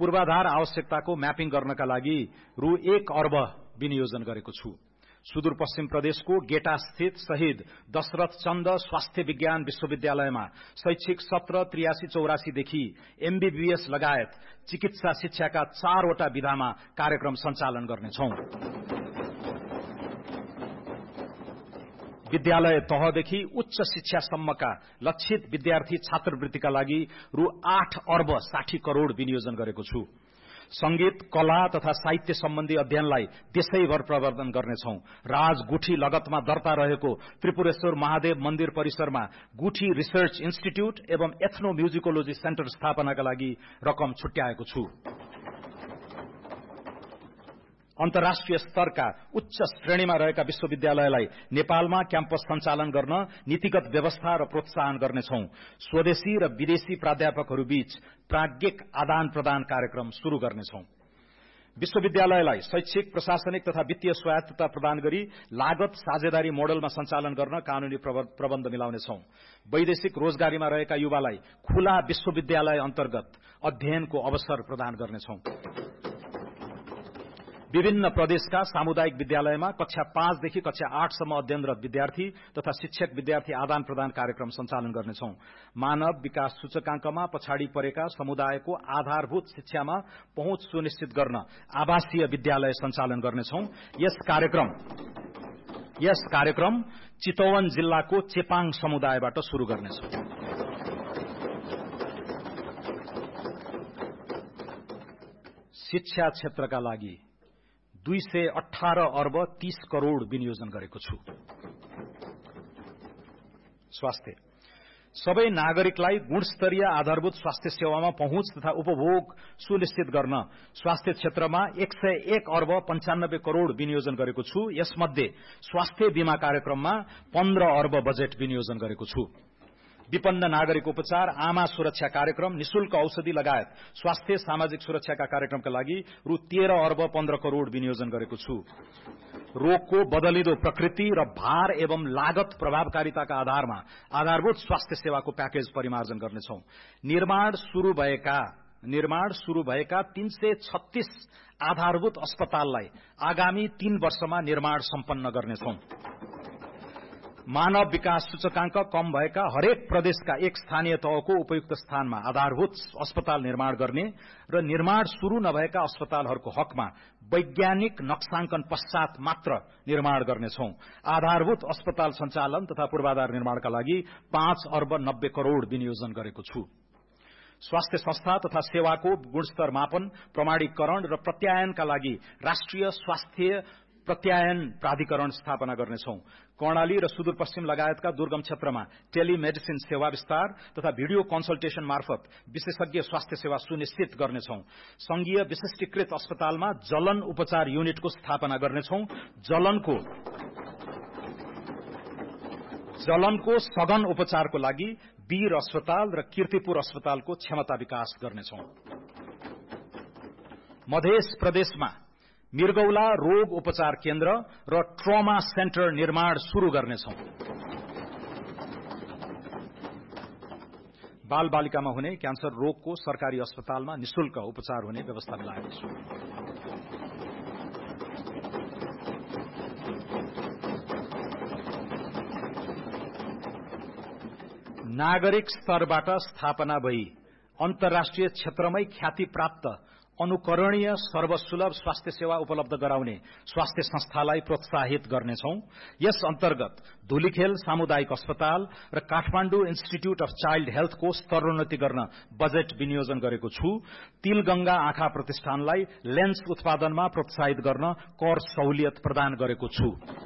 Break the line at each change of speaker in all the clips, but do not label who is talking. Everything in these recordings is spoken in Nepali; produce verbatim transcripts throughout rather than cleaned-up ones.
पूर्वाधार आवश्यकताको म्यापिङ गर्नका लागि रु एक अर्ब विनियोजन गरेको छु। सुदूरपश्चिम प्रदेशको गेटा स्थित शहीद दशरथ चन्द स्वास्थ्य विज्ञान विश्वविद्यालयमा शैक्षिक सत्र त्रियासी चौरासी देखि एमबीबीएस लगायत चिकित्सा शिक्षाका चारवटा विधामा कार्यक्रम सञ्चालन गर्नेछौं। विद्यालय तहदेखि उच्च शिक्षासम्मका लक्षित विद्यार्थी छात्रवृत्तिका लागि रु आठ अर्ब साठी करोड़ विनियोजन गरेको छु। संगीत, कला तथा साहित्य सम्बन्धी अध्ययनलाई देशैभर प्रवर्धन गर्नेछौं। राजगुठी लगतमा दर्ता रहेको त्रिपुरेश्वर महादेव मन्दिर परिसरमा गुठी रिसर्च इन्स्टिट्यूट एवं एथनो म्युजिकोलोजी सेन्टर स्थापनाका लागि रकम छुट्याएको छु। अन्तर्राष्ट्रिय स्तरका उच्च श्रेणीमा रहेका विश्वविद्यालयलाई नेपालमा क्याम्पस सञ्चालन गर्न नीतिगत व्यवस्था र प्रोत्साहन गर्नेछौं। स्वदेशी र विदेशी प्राध्यापकहरू बीच प्राज्ञिक आदान प्रदान कार्यक्रम शुरू गर्नेछौं। विश्वविद्यालयलाई शैक्षिक, प्रशासनिक तथा वित्तीय स्वायत्तता प्रदान गरी लागत साझेदारी मोडलमा सञ्चालन गर्न कानूनी प्रबन्ध मिलाउनेछौं। वैदेशिक रोजगारीमा रहेका युवालाई खुला विश्वविद्यालय अन्तर्गत अध्ययनको अवसर प्रदान गर्नेछौं। विभिन्न प्रदेशका सामुदायिक विद्यालयमा कक्षा पाँचदेखि कक्षा आठसम्म अध्ययनरत विद्यार्थी तथा शिक्षक विद्यार्थी आदान प्रदान कार्यक्रम सञ्चालन गर्नेछौं। मानव विकास सूचकांकमा पछाडि परेका समुदायको आधारभूत शिक्षामा पहुँच सुनिश्चित गर्न आवासीय विद्यालय सञ्चालन गर्नेछौं। यस कार्यक्रम यस कार्यक्रम चितवन जिल्लाको चेपाङ समुदायबाट शुरू गर्नेछौं। शिक्षा क्षेत्रका लागि दुई सय अठार अर्ब तीस करोड़ विनियोजन गरेको छु। स्वास्थ्य सबै नागरिकलाई गुणस्तरीय आधारभूत स्वास्थ्य सेवामा पहुँच तथा उपभोग सुनिश्चित गर्न स्वास्थ्य क्षेत्रमा एक सय एक अर्ब पञ्चानब्बे करोड़ विनियोजन गरेको छु। यसमध्ये स्वास्थ्य बीमा कार्यक्रममा पन्ध्र अर्ब बजेट विनियोजन गरेको छु। विपन्न नागरिक उपचार, आमा सुरक्षा कार्यक्रम, निशुल्क औषधि लगायत स्वास्थ्य सामाजिक सुरक्षाका कार्यक्रमका लागि रु तेह्र अर्ब पन्ध्र करोड़ विनियोजन गरेको छु। रोगको बदलिदो प्रकृति र भार एवं लागत प्रभावकारिताका आधारमा आधारभूत स्वास्थ्य सेवाको प्याकेज परिमार्जन गर्नेछौं। निर्माण शुरू भएका निर्माण शुरू भएका तीन सय छत्तीस आधारभूत अस्पताललाई आगामी तीन वर्षमा निर्माण सम्पन्न गर्नेछौं। मानव विकास सूचकांक कम भएका हरेक प्रदेशका एक स्थानीय तहको उपयुक्त स्थानमा आधारभूत अस्पताल निर्माण गर्ने र निर्माण शुरू नभएका अस्पतालहरूको हकमा वैज्ञानिक नक्सांकन पश्चात मात्र निर्माण गर्नेछौं। आधारभूत अस्पताल सञ्चालन तथा पूर्वाधार निर्माणका लागि पाँच अर्ब नब्बे करोड़ विनियोजन गरेको छु। स्वास्थ्य संस्था तथा सेवाको गुणस्तर मापन, प्रमाणीकरण र प्रत्यायनका लागि राष्ट्रिय स्वास्थ्य प्रत्यायन प्राधिकरण स्थापना गर्नेछौं। कर्णाली र सुदूरपश्चिम लगायतका दुर्गम क्षेत्रमा टेलिमेडिसिन सेवा विस्तार तथा भिडियो कन्सल्टेशन मार्फत विशेषज्ञ स्वास्थ्य सेवा सुनिश्चित गर्नेछौं। संघीय विशिष्टीकृत अस्पतालमा जलन उपचार युनिटको स्थापना गर्नेछौं। जलनको जलनको सघन उपचारको लागि वीर अस्पताल र कीर्तिपुर अस्पतालको क्षमता विकास गर्नेछौं। मध्य प्रदेशमा मिर्गौला रोग उपचार केन्द्र र ट्रमा सेन्टर निर्माण शुरू गर्नेछौं। बाल बालिकामा हुने क्यान्सर रोगको सरकारी अस्पतालमा निशुल्क उपचार हुने व्यवस्था मिलाएको छु। नागरिक स्तरबाट स्थापना भई अन्तर्राष्ट्रिय क्षेत्रमै ख्याति प्राप्त अनुकरणीय सर्वसुलभ स्वास्थ्य सेवा उपलब्ध गराउने स्वास्थ्य संस्थालाई प्रोत्साहित गर्नेछौं। यस अन्तर्गत धुलीखेल सामुदायिक अस्पताल र काठमाण्डु इन्स्टिट्यूट अफ चाइल्ड हेल्थको स्तरोन्नति गर्न बजेट विनियोजन गरेको छु। तिलगंगा आँखा प्रतिष्ठानलाई लेन्स उत्पादनमा प्रोत्साहित गर्न कर सहुलियत प्रदान गरेको छु।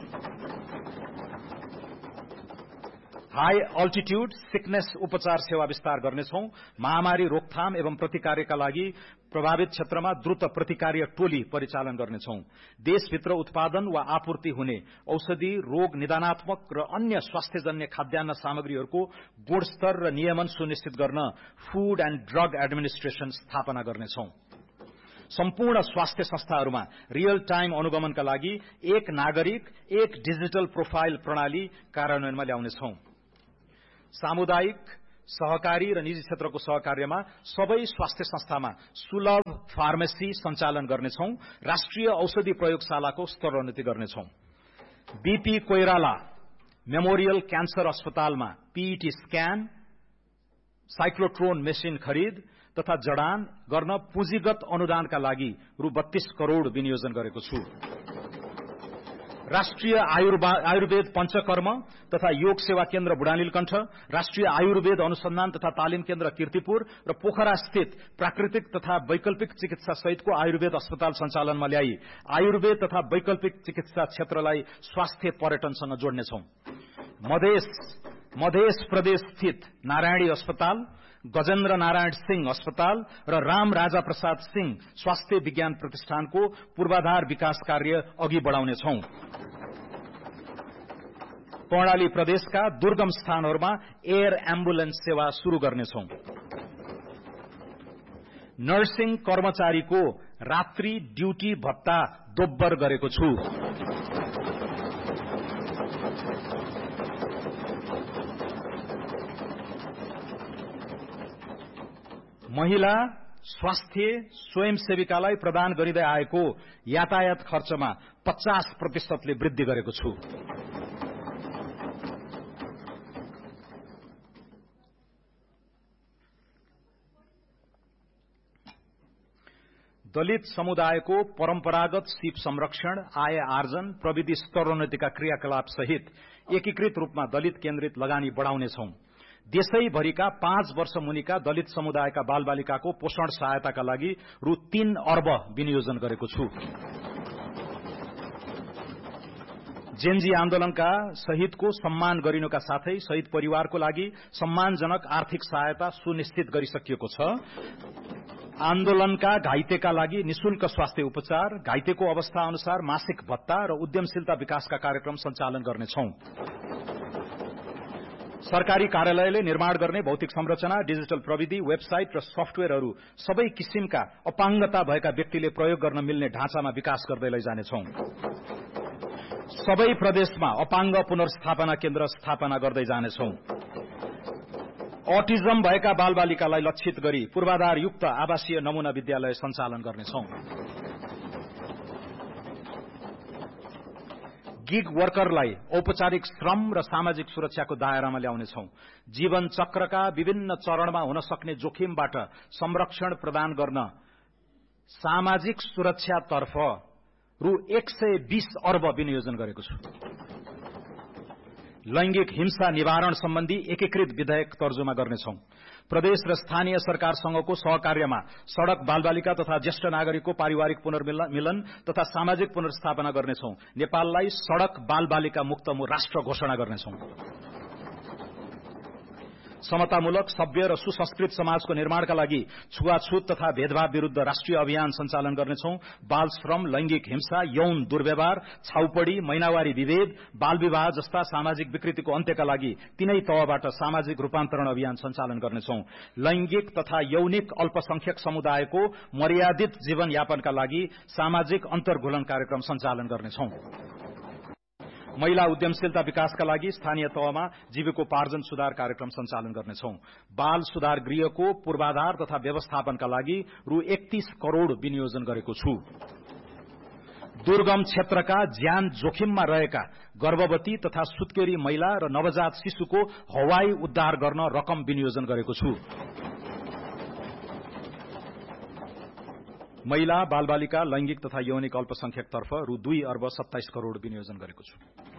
हाई अल्टिट्यूड सिकनेस उपचार सेवा विस्तार गर्नेछौं। महामारी रोकथाम एवं प्रतिकार्यका लागि प्रभावित क्षेत्रमा द्रुत प्रतिकार्य टोली परिचालन गर्नेछौं। देशभित्र उत्पादन वा आपूर्ति हुने औषधि, रोग निदानात्मक र अन्य स्वास्थ्यजन्य खाद्यान्न सामग्रीहरूको गुणस्तर र नियमन सुनिश्चित गर्न फूड एण्ड ड्रग एडमिनिस्ट्रेशन स्थापना गर्नेछौं। सम्पूर्ण स्वास्थ्य संस्थाहरूमा रियल टाइम अनुगमनका लागि एक नागरिक एक डिजिटल प्रोफाइल प्रणाली कार्यान्वयनमा ल्याउनेछौं। सामुदायिक सहकारी र निजी क्षेत्रको सहकार्यमा सबै स्वास्थ्य संस्थामा सुलभ फार्मेसी सञ्चालन गर्नेछौं। राष्ट्रिय औषधि प्रयोगशालाको स्तरोन्नति गर्नेछौं। बीपी कोइराला मेमोरियल क्यान्सर अस्पतालमा पीईटी स्क्यान, साइक्लोट्रोन मेसिन खरिद तथा जडान गर्न पुँजीगत अनुदानका लागि रु बत्तीस करोड़ विनियोजन गरेको छु। राष्ट्रिय आयुर्वेद पंचकर्म तथा योग सेवा केन्द्र बुढानीलकण्ठ, राष्ट्रिय आयुर्वेद अनुसन्धान तथा तालिम केन्द्र कीर्तिपुर र पोखरा स्थित प्राकृतिक तथा वैकल्पिक चिकित्सा सहितको आयुर्वेद अस्पताल सञ्चालनमा ल्याई आयुर्वेद तथा वैकल्पिक चिकित्सा क्षेत्रलाई स्वास्थ्य पर्यटनसँग जोड्नेछौं। मधेस मधेस प्रदेश स्थित नारायणी अस्पताल, गजेन्द्र नारायण सिंह अस्पताल र राम राजा प्रसाद सिंह स्वास्थ्य विज्ञान प्रतिष्ठानको पूर्वाधार विकास कार्य अघि बढ़ाउनेछौं। कर्णाली प्रदेशका दुर्गम स्थानहरूमा एयर एम्बुलेन्स सेवा शुरू गर्नेछौं। नर्सिङ कर्मचारीको रात्रि ड्यूटी भत्ता दोब्बर गरेको छु। महिला स्वास्थ्य स्वयंसेविकालाई प्रदान गरिँदै आएको यातायात खर्चमा पचास प्रतिशतले वृद्धि गरेको छु। दलित समुदायको परम्परागत सिप संरक्षण, आय आर्जन, प्रविधि स्तरोन्नतिका क्रियाकलाप सहित एकीकृत रूपमा दलित केन्द्रित लगानी बढ़ाउनेछौं। देशैभरिका पाँच वर्ष मुनिका दलित समुदायका बालबालिकाको पोषण सहायताका लागि रु तीन अर्ब विनियोजन गरेको छु। जेनजी आन्दोलनका शहीदको सम्मान गरिनुका साथै शहीद परिवारको लागि सम्मानजनक आर्थिक सहायता सुनिश्चित गरिसकिएको छ। आन्दोलनका घाइतेका लागि निशुल्क स्वास्थ्य उपचार, घाइतेको अवस्था अनुसार मासिक भत्ता र उद्यमशीलता विकासका कार्यक्रम सञ्चालन गर्नेछौं। सरकारी कार्यालयले निर्माण गर्ने भौतिक संरचना, डिजिटल प्रविधि, वेबसाइट र सफ्टवेयरहरू सबै किसिमका अपाङ्गता भएका व्यक्तिले प्रयोग गर्न मिल्ने ढाँचामा विकास गर्दै लैजानेछौं। सबै प्रदेशमा अपाङ्ग पुनर्स्थापना केन्द्र स्थापना गर्दै जानेछौं। अटिजम भएका बालबालिकालाई लक्षित गरी पूर्वाधारयुक्त आवासीय नमूना विद्यालय सञ्चालन गर्नेछौं। गिग वर्करलाई औपचारिक श्रम र सामाजिक सुरक्षाको दायरामा ल्याउनेछौं। जीवन चक्रका विभिन्न चरणमा हुन सक्ने जोखिमबाट संरक्षण प्रदान गर्न सामाजिक सुरक्षातर्फ रु एक सय बीस अर्ब विनियोजन गरेको छु। लैंगिक हिंसा निवारण सम्बन्धी एकीकृत विधेयक तर्जुमा गर्नेछौं। प्रदेश र स्थानीय सरकारसँगको सहकार्यमा सड़क बालबालिका तथा ज्येष्ठ नागरिकको पारिवारिक पुनर्मिलन तथा सामाजिक पुनर्स्थापना गर्नेछौं। नेपाललाई सड़क बालबालिका मुक्त राष्ट्र घोषणा गर्नेछौं। समतामूलक, सभ्य र सुसंस्कृत समाजको निर्माणका लागि छुवाछुत तथा भेदभाव विरूद्ध राष्ट्रिय अभियान सञ्चालन गर्नेछौं। बाल श्रम, लैंगिक हिंसा, यौन दुर्व्यवहार, छाउपडी, महिनावारी विभेद, बाल विवाह जस्ता सामाजिक विकृतिको अन्त्यका लागि तीनै तहबाट सामाजिक रूपान्तरण अभियान सञ्चालन गर्नेछौं। लैंगिक तथा यौनिक अल्पसंख्यक समुदायको मर्यादित जीवनयापनका लागि सामाजिक अन्तर्घुलन कार्यक्रम सञ्चालन गर्नेछौं। महिला उद्यमशीलता विकासका लागि स्थानीय तहमा जीविकोपार्जन सुधार कार्यक्रम सञ्चालन गर्नेछौं। बाल सुधार गृहको पूर्वाधार तथा व्यवस्थापनका लागि रु एकतीस करोड़ विनियोजन गरेको छु। दुर्गम क्षेत्रका ज्यान जोखिममा रहेका गर्भवती तथा सुत्केरी महिला र नवजात शिशुको हवाई उद्धार गर्न रकम विनियोजन गरेको छु। महिला, बालबालिका, लैंगिक तथा यौनिक अल्पसंख्यकतर्फ रु दुई अर्ब सत्ताइस करोड़ विनियोजन गरेको छु।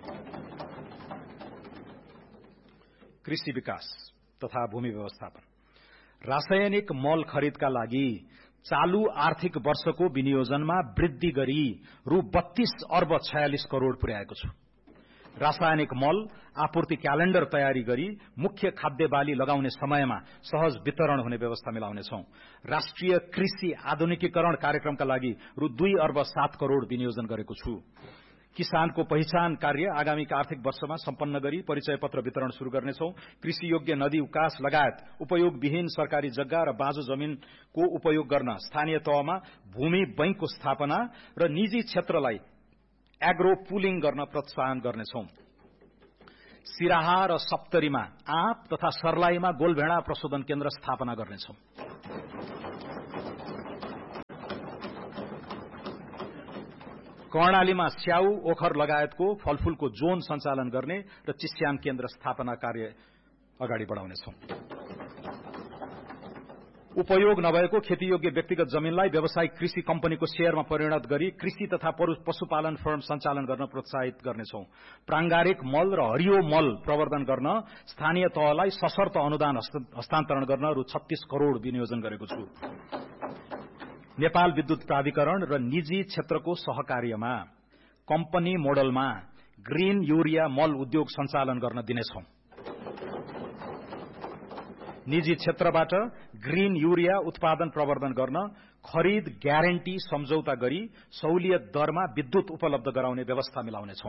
कृषि विकास तथा भूमि व्यवस्थापन, रासायनिक मल खरिदका लागि चालू आर्थिक वर्षको विनियोजनमा वृद्धि गरी रु बत्तीस अर्ब छयालिस करोड़ पुर्याएको छु। रासायनिक मल आपूर्ति क्यालेण्डर तयारी गरी मुख्य खाद्य बाली लगाउने समयमा सहज वितरण हुने व्यवस्था मिलाउनेछौं। राष्ट्रिय कृषि आधुनिकीकरण कार्यक्रमका लागि रु दुई अर्ब सात करोड़ विनियोजन गरेको छु। किसानको पहिचान कार्य आगामी आर्थिक वर्षमा सम्पन्न गरी परिचय पत्र वितरण शुरू गर्नेछौं। कृषि योग्य नदी, उकास लगायत उपयोगविहीन सरकारी जग्गा र बाँझो जमिनको उपयोग गर्न स्थानीय तहमा भूमि बैंकको स्थापना र निजी क्षेत्रलाई एग्रो पुलिङ गर्न प्रोत्साहन गर्नेछौं। सिराहा र सप्तरीमा आँप तथा सर्लाहीमा गोलभेडा प्रशोधन केन्द्र स्थापना गर्नेछौं। कर्णालीमा स्याउ, ओखर लगायतको फलफूलको जोन सञ्चालन गर्ने र चिस्यान केन्द्र स्थापना कार्य अगाडि बढाउनेछौं। उपयोग नभएको खेतीयोग्य व्यक्तिगत जमीनलाई व्यावसायिक कृषि कम्पनीको शेयरमा परिणत गरी कृषि तथा पशुपालन फर्म सञ्चालन गर्न प्रोत्साहित गर्नेछौं। प्रांगारिक मल र हरियो मल प्रवर्धन गर्न स्थानीय तहलाई सशर्त अनुदान हस्तान्तरण गर्न रु छत्तीस करोड़ विनियोजन गरेको छु। नेपाल विद्युत प्राधिकरण र निजी क्षेत्रको सहकार्यमा कम्पनी मोडलमा ग्रीन यूरिया मल उद्योग सञ्चालन गर्न दिनेछौं। निजी क्षेत्रबाट ग्रीन यूरिया उत्पादन प्रवर्धन गर्न खरिद ग्यारेन्टी सम्झौता गरी सहुलियत दरमा विद्युत उपलब्ध गराउने व्यवस्था मिलाउनेछौं।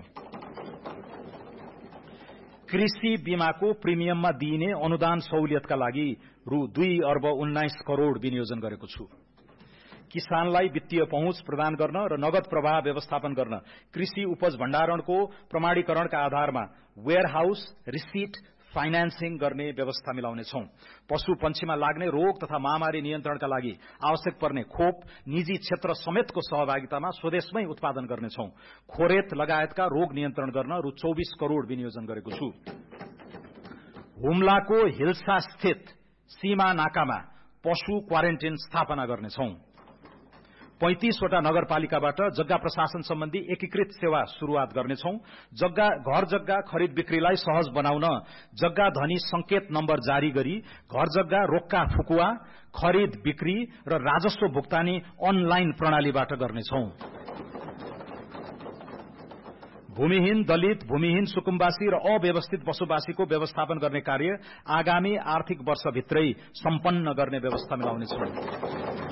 कृषि बीमाको प्रिमियममा दिइने अनुदान सहुलियतका लागि रु दुई अर्ब उन्नाइस करोड़ विनियोजन गरेको छु। किसानलाई वित्तीय पहुँच प्रदान गर्न र नगद प्रवाह व्यवस्थापन गर्न कृषि उपज भण्डारणको प्रमाणीकरणका आधारमा वेयरहाउस रिसिट फाइनान्सिङ गर्ने व्यवस्था मिलाउनेछौं। पशु पंक्षीमा लाग्ने रोग तथा महामारी नियन्त्रणका लागि आवश्यक पर्ने खोप निजी क्षेत्र समेतको सहभागितामा स्वदेशमै उत्पादन गर्नेछौं। खोरेत लगायतका रोग नियन्त्रण गर्न रु चौबीस करोड़ विनियोजन गरेको छु। हुम्लाको हिल्सा स्थित सीमा नाकामा पशु क्वारेन्टाइन स्थापना गर्नेछौं। पैंतीसवटा नगरपालिकाबाट जग्गा प्रशासन सम्बन्धी एकीकृत सेवा शुरूआत गर्नेछौं। जग्गा घर जग्गा खरिद बिक्रीलाई सहज बनाउन जग्गा धनी संकेत नम्बर जारी गरी घर जग्गा रोक्का फुकुवा खरिद बिक्री र राजस्व भुक्तानी अनलाइन प्रणालीबाट गर्नेछौं। भूमिहीन दलित, भूमिहीन सुकुम्बासी र अव्यवस्थित बसोबासीको व्यवस्थापन गर्ने कार्य आगामी आर्थिक वर्षभित्रै सम्पन्न गर्ने व्यवस्था मिलाउनेछौं।